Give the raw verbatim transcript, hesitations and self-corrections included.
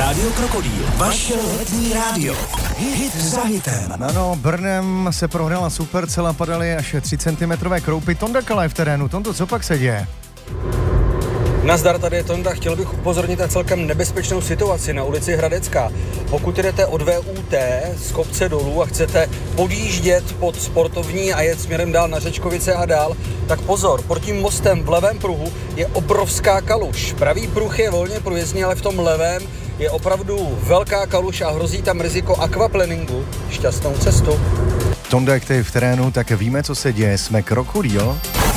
Rádio Krokodýl, vaše letní rádio. Hit za hitem. Ano, Brnem se prohrála Supercell a padaly až tři centimetrové kroupy. Tonda Kalaj v terénu. Tondo, co pak se děje? Nazdar, tady je Tonda. Chtěl bych upozornit na celkem nebezpečnou situaci na ulici Hradecká. Pokud jdete od V U T z kopce dolů a chcete podjíždět pod sportovní a jet směrem dál na Řečkovice a dál, tak pozor, pod tím mostem v levém pruhu je obrovská kaluž. Pravý pruh je volně průjezdný, ale v tom levém je opravdu velká kaluž a hrozí tam riziko aquaplaningu. Šťastnou cestu. Tonda, jak tady v terénu, tak víme, co se děje. Jsme Krokodýl.